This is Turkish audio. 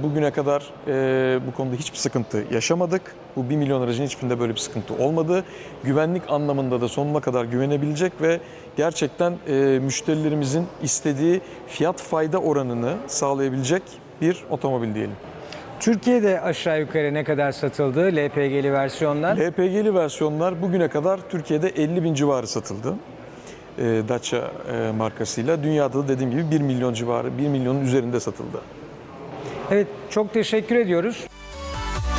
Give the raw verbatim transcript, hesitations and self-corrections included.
bugüne kadar e, bu konuda hiçbir sıkıntı yaşamadık. Bu bir milyon aracın hiçbirinde böyle bir sıkıntı olmadı. Güvenlik anlamında da sonuna kadar güvenebilecek ve gerçekten e, müşterilerimizin istediği fiyat fayda oranını sağlayabilecek bir otomobil diyelim. Türkiye'de aşağı yukarı ne kadar satıldı L P G'li versiyonlar? L P G'li versiyonlar bugüne kadar Türkiye'de elli bin civarı satıldı. E, Dacia e, markasıyla. Dünyada da dediğim gibi bir milyon civarı, bir milyonun üzerinde satıldı. Evet, çok teşekkür ediyoruz.